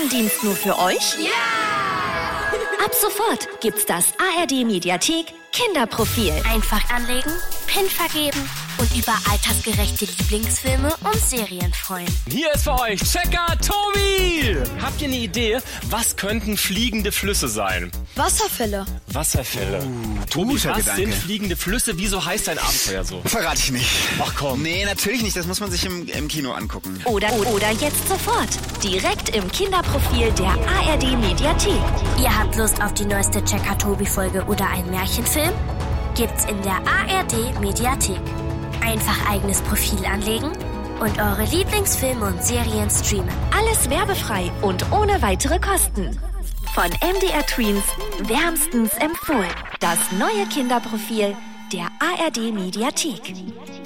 Premium-Dienst nur für euch? Ja! Ab sofort gibt's das ARD-Mediathek Kinderprofil. Einfach anlegen, PIN vergeben und über altersgerechte Lieblingsfilme und Serien freuen. Hier ist für euch Checker Tobi! Habt ihr eine Idee, was könnten fliegende Flüsse sein? Wasserfälle. Wasserfälle. Tobi, was Gedanke. sind fliegende Flüsse? Wieso heißt dein Abenteuer so? Verrate ich nicht. Ach komm. Nee, natürlich nicht. Das muss man sich im Kino angucken. Oder jetzt sofort. Direkt im Kinderprofil der ARD-Mediathek. Ihr habt Lust auf die neueste Checker-Tobi-Folge oder einen Märchenfilm? Gibt's in der ARD-Mediathek. Einfach eigenes Profil anlegen und eure Lieblingsfilme und Serien streamen. Alles werbefrei und ohne weitere Kosten. Von MDR Tweens wärmstens empfohlen. Das neue Kinderprofil der ARD-Mediathek.